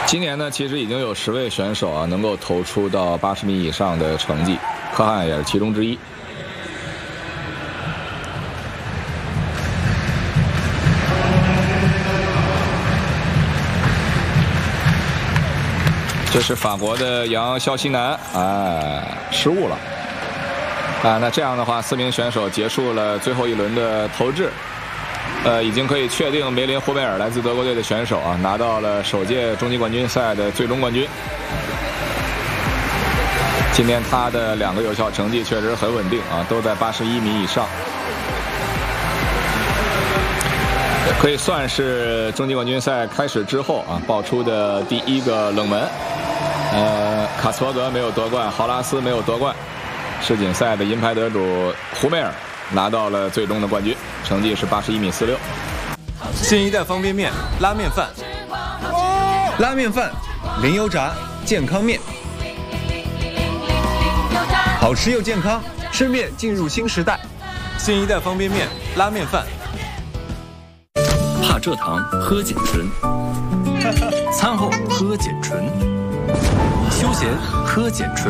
今年呢，其实已经有10位选手能够投出到80米以上的成绩，柯汉也是其中之一。这是法国的杨肖希南，失误了。那这样的话，4名选手结束了最后一轮的投掷。已经可以确定梅林·霍贝尔来自德国队的选手拿到了首届终极冠军赛的最终冠军。今天他的2个有效成绩确实很稳定都在81米以上，可以算是终极冠军赛开始之后爆出的第一个冷门。卡斯伯格没有夺冠，豪拉斯没有夺冠，世锦赛的银牌得主胡梅尔拿到了最终的冠军，成绩是81米46。 新一代方便面拉面饭， 拉面饭，零油炸，健康面，好吃又健康，吃面进入新时代。 新一代方便面拉面饭。 怕蔗糖喝碱醇，餐后喝碱醇，休闲喝碱醇，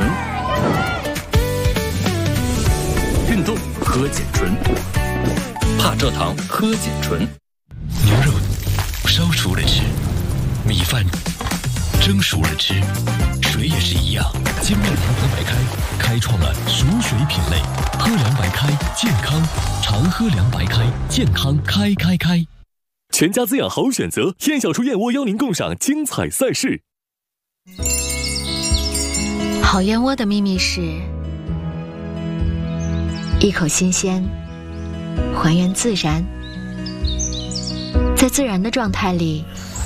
运动喝碱醇，怕蔗糖喝碱醇。 牛肉烧熟了吃，米饭蒸熟了吃，水也是一样。金麦堂和白开开创了熟水品类，喝凉白开健康，常喝凉白开健康开。 全家滋养好选择，燕小厨燕窝邀您共赏精彩赛事。 好燕窝的秘密是一口新鲜，还原自然，在自然的状态里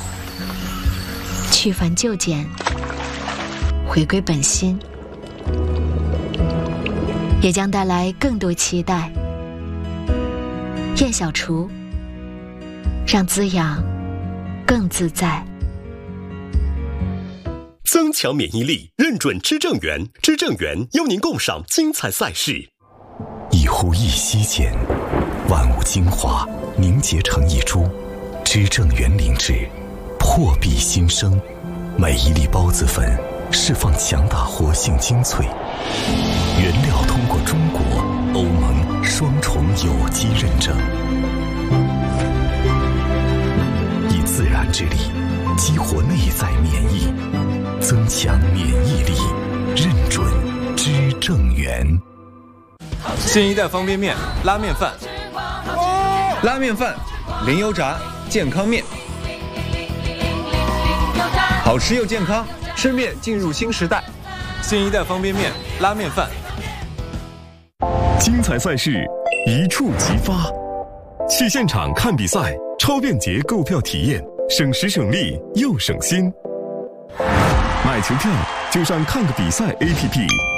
去繁就简，回归本心，也将带来更多期待。燕小厨，让滋养更自在。 增强免疫力，认准知正源，知正源邀您共赏精彩赛事。 一呼一吸间，万物精华凝结成一株，知正源灵芝破壁新生，每一粒孢子粉释放强大活性精粹，原料通过中国、欧盟双重有机认证，以自然之力激活内在免疫，增强免疫力，认准知正源。 新一代方便面拉面饭， 拉面饭，零油炸，健康面，好吃又健康，吃面进入新时代。 新一代方便面拉面饭。 精彩赛事一触即发，去现场看比赛，超便捷购票体验，省时省力又省心。买球票就上看个比赛 APP。